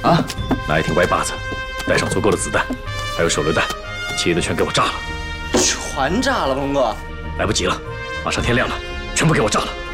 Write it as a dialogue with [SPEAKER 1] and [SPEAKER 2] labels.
[SPEAKER 1] 啊，
[SPEAKER 2] 拿一挺歪把子，带上足够的子弹，还有手榴弹，其余的全给我炸了。
[SPEAKER 3] 全炸了，鹏哥。
[SPEAKER 2] 来不及了，马上天亮了，全部给我炸了。